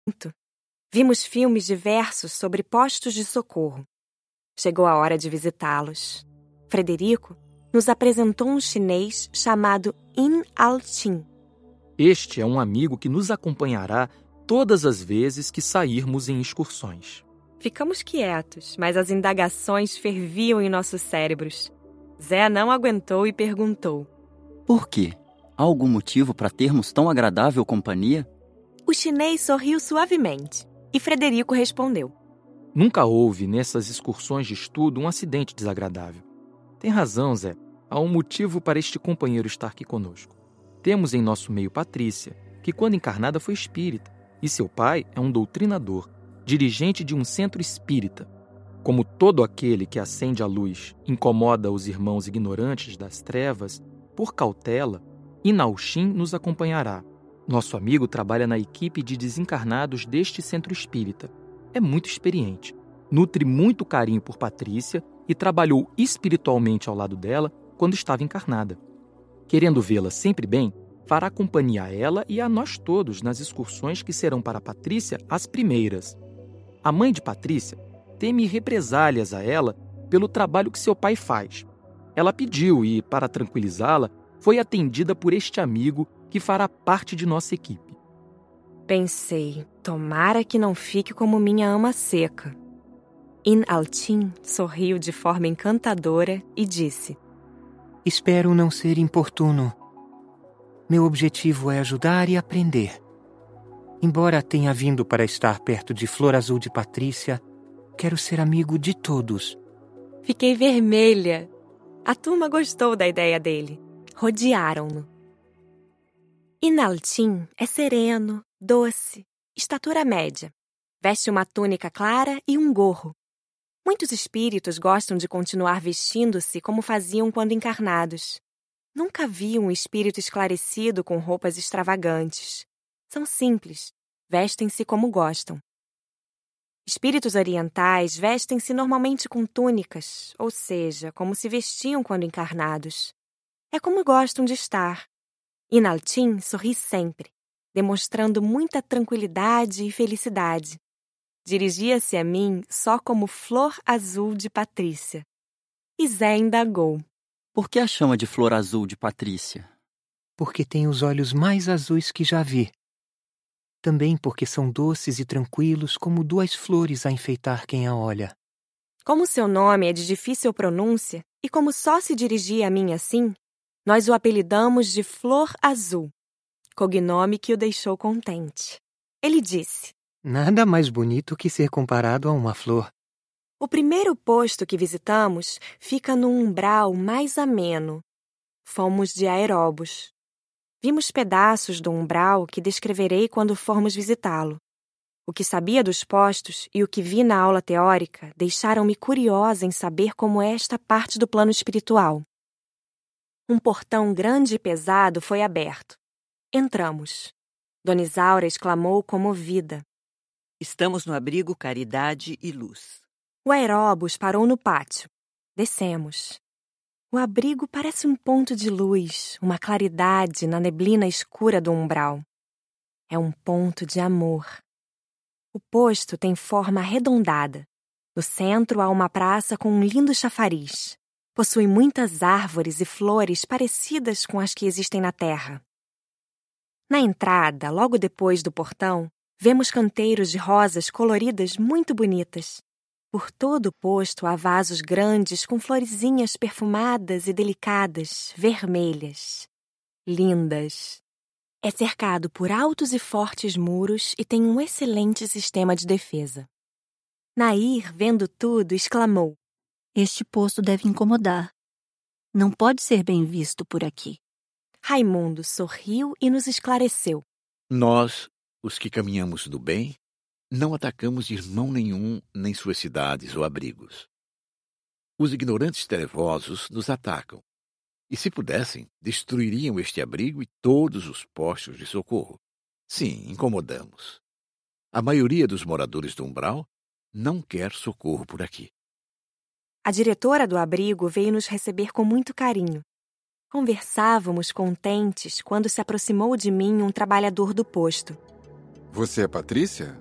Vimos filmes diversos sobre postos de socorro. Chegou a hora de visitá-los. Frederico nos apresentou um chinês chamado In Al-Tin. Este é um amigo que nos acompanhará todas as vezes que sairmos em excursões. Ficamos quietos, mas as indagações ferviam em nossos cérebros. Zé não aguentou e perguntou: Por quê? Há algum motivo para termos tão agradável companhia? O chinês sorriu suavemente e Frederico respondeu: Nunca houve nessas excursões de estudo um acidente desagradável. Tem razão, Zé. Há um motivo para este companheiro estar aqui conosco. Temos em nosso meio Patrícia, que quando encarnada foi espírita, e seu pai é um doutrinador, dirigente de um centro espírita. Como todo aquele que acende a luz incomoda os irmãos ignorantes das trevas, por cautela, Inalchin nos acompanhará. Nosso amigo trabalha na equipe de desencarnados deste centro espírita. É muito experiente, nutre muito carinho por Patrícia e trabalhou espiritualmente ao lado dela quando estava encarnada. Querendo vê-la sempre bem, fará companhia a ela e a nós todos nas excursões que serão para Patrícia as primeiras. A mãe de Patrícia teme represálias a ela pelo trabalho que seu pai faz. Ela pediu e, para tranquilizá-la, foi atendida por este amigo que fará parte de nossa equipe. Pensei, tomara que não fique como minha ama seca. In Al-Tin sorriu de forma encantadora e disse: Espero não ser importuno. Meu objetivo é ajudar e aprender. Embora tenha vindo para estar perto de Flor Azul de Patrícia, quero ser amigo de todos. Fiquei vermelha. A turma gostou da ideia dele. Rodearam-no. In Al-Tin é sereno, doce, estatura média. Veste uma túnica clara e um gorro. Muitos espíritos gostam de continuar vestindo-se como faziam quando encarnados. Nunca vi um espírito esclarecido com roupas extravagantes. São simples, vestem-se como gostam. Espíritos orientais vestem-se normalmente com túnicas, ou seja, como se vestiam quando encarnados. É como gostam de estar. In Al-Tin sorri sempre, demonstrando muita tranquilidade e felicidade. Dirigia-se a mim só como Flor Azul de Patrícia. E Zé indagou: Por que a chama de Flor Azul de Patrícia? Porque tem os olhos mais azuis que já vi. Também porque são doces e tranquilos como duas flores a enfeitar quem a olha. Como seu nome é de difícil pronúncia e como só se dirigia a mim assim, nós o apelidamos de Flor Azul, cognome que o deixou contente. Ele disse: Nada mais bonito que ser comparado a uma flor. O primeiro posto que visitamos fica no umbral mais ameno. Fomos de aeróbus. Vimos pedaços do umbral que descreverei quando formos visitá-lo. O que sabia dos postos e o que vi na aula teórica deixaram-me curiosa em saber como é esta parte do plano espiritual. Um portão grande e pesado foi aberto. Entramos. Dona Isaura exclamou comovida: Estamos no abrigo Caridade e Luz. O aeróbus parou no pátio. Descemos. O abrigo parece um ponto de luz, uma claridade na neblina escura do umbral. É um ponto de amor. O posto tem forma arredondada. No centro há uma praça com um lindo chafariz. Possui muitas árvores e flores parecidas com as que existem na terra. Na entrada, logo depois do portão, vemos canteiros de rosas coloridas muito bonitas. Por todo o posto há vasos grandes com florezinhas perfumadas e delicadas, vermelhas. Lindas. É cercado por altos e fortes muros e tem um excelente sistema de defesa. Nair, vendo tudo, exclamou: Este posto deve incomodar. Não pode ser bem visto por aqui. Raimundo sorriu e nos esclareceu: Nós, os que caminhamos do bem, não atacamos irmão nenhum nem suas cidades ou abrigos. Os ignorantes trevosos nos atacam, e se pudessem, destruiriam este abrigo e todos os postos de socorro. Sim, incomodamos. A maioria dos moradores do umbral não quer socorro por aqui. A diretora do abrigo veio nos receber com muito carinho. Conversávamos contentes quando se aproximou de mim um trabalhador do posto. Você é Patrícia?